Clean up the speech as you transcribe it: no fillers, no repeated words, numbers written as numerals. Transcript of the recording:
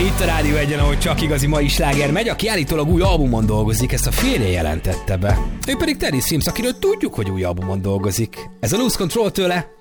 itt a Rádió Egyen, ahogy csak igazi mai sláger megy, aki állítólag új albumon dolgozik, ezt a férje jelentette be. Ő pedig Teddy Swims, akiről tudjuk, hogy új albumon dolgozik. Ez a Lose Control tőle,